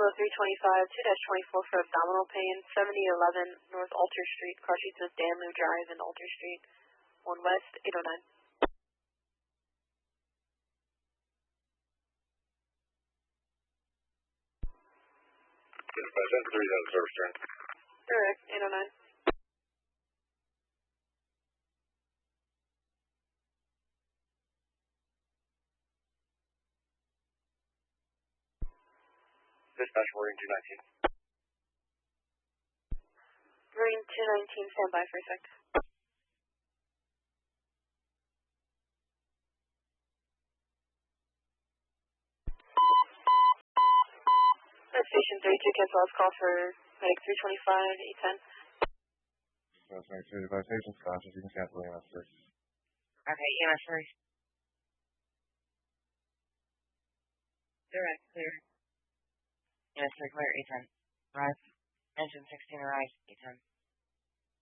Kilo 325, 2-24 for abdominal pain, 7011 North Alter Street, car sheets with Danloo Drive and Alter Street, 1 West, 809. Dispatch 3 service turn. Correct, 809. Dispatch Marine 219. Marine 219, stand by for a sec. Station 32, cancel last call for medic 325, 810. Dispatch 35 stations, conscious, you can cancel EMS 3. Okay, EMS 3. Direct, clear. EMS 3 clear, 810. Rise. Engine 16 arrives, 810.